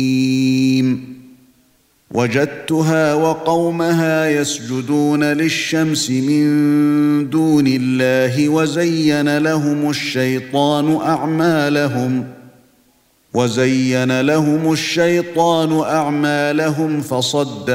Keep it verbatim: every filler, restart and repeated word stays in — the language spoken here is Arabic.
وجدتها وقومها يسجدون للشمس من دون الله وزين لهم الشيطان أعمالهم وزين لهم الشيطان أعمالهم فصد